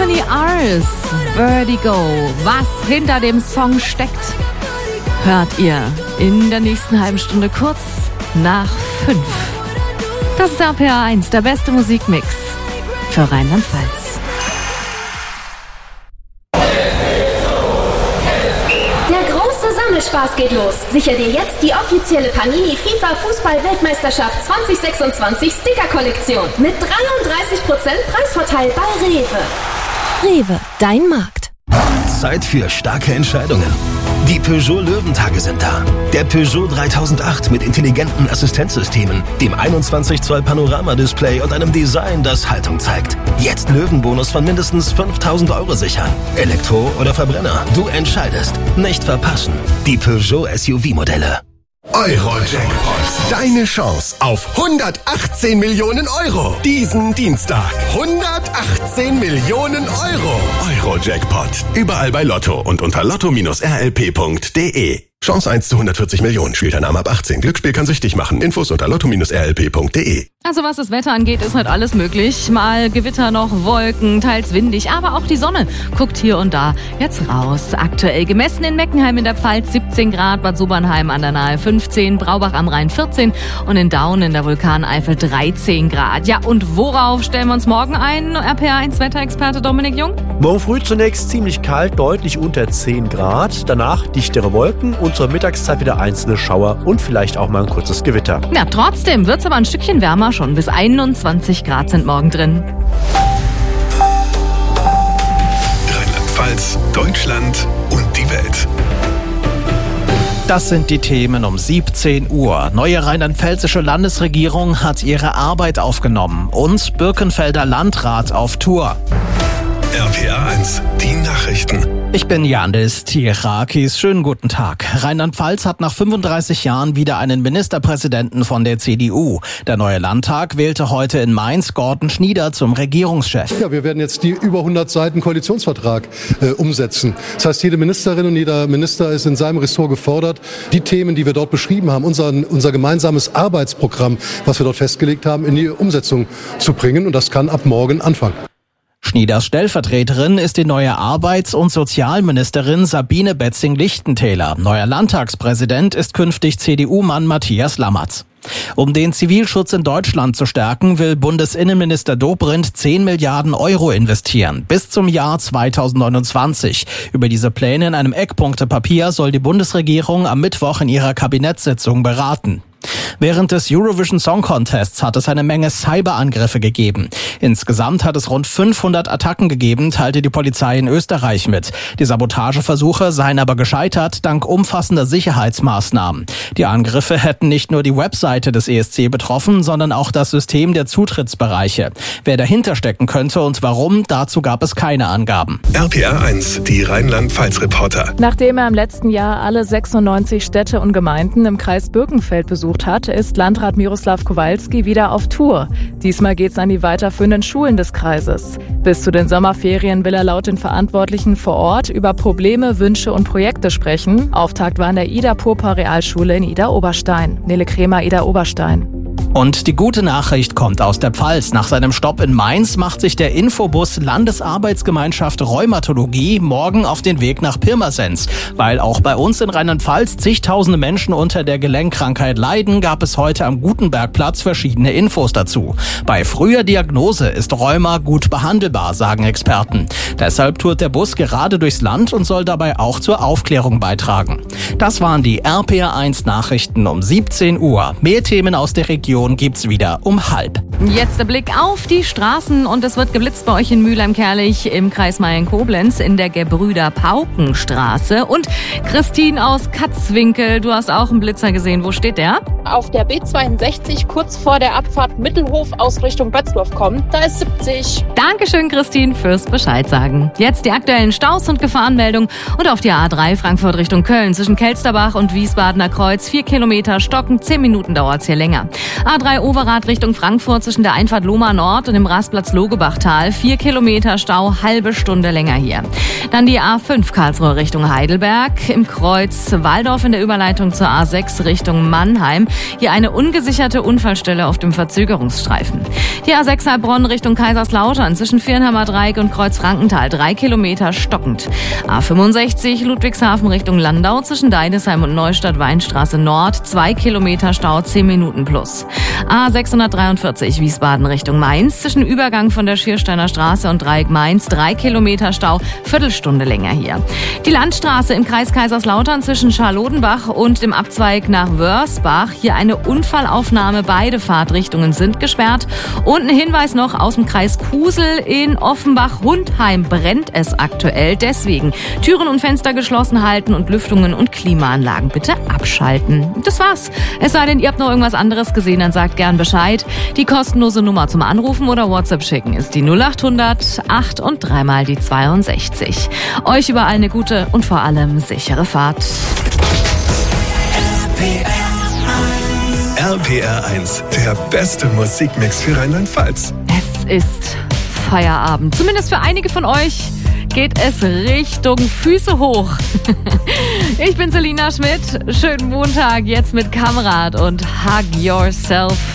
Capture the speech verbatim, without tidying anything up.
Anthony Ars, Vertigo. Was hinter dem Song steckt, hört ihr in der nächsten halben Stunde kurz nach fünf. Das ist R P R eins, der beste Musikmix für Rheinland-Pfalz. Spaß geht los. Sicher dir jetzt die offizielle Panini FIFA Fußball-Weltmeisterschaft zwanzig sechsundzwanzig Sticker-Kollektion mit dreiunddreißig Prozent Preisvorteil bei Rewe. Rewe, dein Markt. Zeit für starke Entscheidungen. Die Peugeot Löwentage sind da. Der Peugeot dreitausendacht mit intelligenten Assistenzsystemen, dem einundzwanzig Zoll Panoramadisplay und einem Design, das Haltung zeigt. Jetzt Löwenbonus von mindestens fünftausend Euro sichern. Elektro oder Verbrenner, du entscheidest. Nicht verpassen. Die Peugeot S U V-Modelle. Euro-Jackpot. Deine Chance auf hundertachtzehn Millionen Euro. Diesen Dienstag. hundertachtzehn Millionen Euro. Euro-Jackpot. Überall bei Lotto und unter lotto Bindestrich r l p punkt d e. Chance eins zu hundertvierzig Millionen. Spielt ein Name ab achtzehn. Glücksspiel kann süchtig machen. Infos unter lotto Bindestrich r l p punkt d e. Also was das Wetter angeht, ist heute alles möglich. Mal Gewitter noch, Wolken, teils windig, aber auch die Sonne guckt hier und da jetzt raus. Aktuell gemessen in Meckenheim in der Pfalz siebzehn Grad, Bad Sobernheim an der Nahe fünfzehn, Braubach am Rhein vierzehn und in Daun in der Vulkaneifel dreizehn Grad. Ja, und worauf stellen wir uns morgen ein, R P R eins Wetterexperte Dominik Jung? Morgen früh zunächst ziemlich kalt, deutlich unter zehn Grad. Danach dichtere Wolken und zur Mittagszeit wieder einzelne Schauer und vielleicht auch mal ein kurzes Gewitter. Ja, trotzdem wird's aber ein Stückchen wärmer. Schon bis einundzwanzig Grad sind morgen drin. Rheinland-Pfalz, Deutschland und die Welt. Das sind die Themen um siebzehn Uhr. Neue rheinland-pfälzische Landesregierung hat ihre Arbeit aufgenommen und Birkenfelder Landrat auf Tour. R P R eins, die Nachrichten. Ich bin Yandis Tirakis. Schönen guten Tag. Rheinland-Pfalz hat nach fünfunddreißig Jahren wieder einen Ministerpräsidenten von der C D U. Der neue Landtag wählte heute in Mainz Gordon Schnieder zum Regierungschef. Ja, wir werden jetzt die über hundert Seiten Koalitionsvertrag äh, umsetzen. Das heißt, jede Ministerin und jeder Minister ist in seinem Ressort gefordert, die Themen, die wir dort beschrieben haben, unser, unser gemeinsames Arbeitsprogramm, was wir dort festgelegt haben, in die Umsetzung zu bringen. Und das kann ab morgen anfangen. Schnieders Stellvertreterin ist die neue Arbeits- und Sozialministerin Sabine Betzing-Lichtentäler. Neuer Landtagspräsident ist künftig C D U-Mann Matthias Lammertz. Um den Zivilschutz in Deutschland zu stärken, will Bundesinnenminister Dobrindt zehn Milliarden Euro investieren, bis zum Jahr zweitausendneunundzwanzig. Über diese Pläne in einem Eckpunktepapier soll die Bundesregierung am Mittwoch in ihrer Kabinettssitzung beraten. Während des Eurovision Song Contests hat es eine Menge Cyberangriffe gegeben. Insgesamt hat es rund fünfhundert Attacken gegeben, teilte die Polizei in Österreich mit. Die Sabotageversuche seien aber gescheitert, dank umfassender Sicherheitsmaßnahmen. Die Angriffe hätten nicht nur die Webseite des E S C betroffen, sondern auch das System der Zutrittsbereiche. Wer dahinter stecken könnte und warum, dazu gab es keine Angaben. R P R eins, die Rheinland-Pfalz-Reporter. Nachdem er im letzten Jahr alle sechsundneunzig Städte und Gemeinden im Kreis Birkenfeld besucht hat, ist Landrat Miroslav Kowalski wieder auf Tour. Diesmal geht's an die weiterführenden Schulen des Kreises. Bis zu den Sommerferien will er laut den Verantwortlichen vor Ort über Probleme, Wünsche und Projekte sprechen. Auftakt war in der Ida Purpur Realschule in Ida Oberstein. Nele Kremer, Ida Oberstein. Und die gute Nachricht kommt aus der Pfalz. Nach seinem Stopp in Mainz macht sich der Infobus Landesarbeitsgemeinschaft Rheumatologie morgen auf den Weg nach Pirmasens. Weil auch bei uns in Rheinland-Pfalz zigtausende Menschen unter der Gelenkkrankheit leiden, gab es heute am Gutenbergplatz verschiedene Infos dazu. Bei früher Diagnose ist Rheuma gut behandelbar, sagen Experten. Deshalb tourt der Bus gerade durchs Land und soll dabei auch zur Aufklärung beitragen. Das waren die R P R eins Nachrichten um siebzehn Uhr. Mehr Themen aus der Region gibt's wieder um halb. Jetzt der Blick auf die Straßen und es wird geblitzt bei euch in Mülheim-Kerlich im Kreis Mayen-Koblenz in der Gebrüder-Pauken-Straße. Und Christine aus Katzwinkel, du hast auch einen Blitzer gesehen. Wo steht der? Auf der B zweiundsechzig, kurz vor der Abfahrt Mittelhof aus Richtung Bötzdorf kommt. Da ist siebzig. Dankeschön, Christine, fürs Bescheid sagen. Jetzt die aktuellen Staus und Gefahrenmeldungen und auf die A drei Frankfurt Richtung Köln zwischen Kelsterbach und Wiesbadener Kreuz. Vier Kilometer stocken, zehn Minuten dauert's hier länger. A drei Overath Richtung Frankfurt zwischen der Einfahrt Lohmar Nord und dem Rastplatz Logebachtal. Vier Kilometer Stau, halbe Stunde länger hier. Dann die A fünf Karlsruhe Richtung Heidelberg. Im Kreuz Waldorf in der Überleitung zur A sechs Richtung Mannheim. Hier eine ungesicherte Unfallstelle auf dem Verzögerungsstreifen. Die A sechs Heilbronn Richtung Kaiserslautern zwischen Viernheimer Dreieck und Kreuz Frankenthal. Frankenthal, drei Kilometer stockend. A fünfundsechzig Ludwigshafen Richtung Landau zwischen Deidesheim und Neustadt-Weinstraße Nord, zwei Kilometer Stau, zehn Minuten plus. A sechshundertdreiundvierzig Wiesbaden Richtung Mainz zwischen Übergang von der Schiersteiner Straße und Dreieck Mainz, drei Kilometer Stau, Viertelstunde länger hier. Die Landstraße im Kreis Kaiserslautern zwischen Scharlodenbach und dem Abzweig nach Wörsbach, hier eine Unfallaufnahme, beide Fahrtrichtungen sind gesperrt. Und ein Hinweis noch aus dem Kreis Kusel in Offenbach-Hundheim brennt es aktuell. Deswegen Türen und Fenster geschlossen halten und Lüftungen und Klimaanlagen bitte abschalten. Das war's. Es sei denn, ihr habt noch irgendwas anderes gesehen, dann sagt gern Bescheid. Die kostenlose Nummer zum Anrufen oder WhatsApp schicken ist die null achthundert acht und dreimal die zweiundsechzig. Euch überall eine gute und vor allem sichere Fahrt. R P R eins, der beste Musikmix für Rheinland-Pfalz. Es ist Feierabend. Zumindest für einige von euch geht es Richtung Füße hoch. Ich bin Selina Schmidt. Schönen Montag jetzt mit Kamerad und Hug Yourself.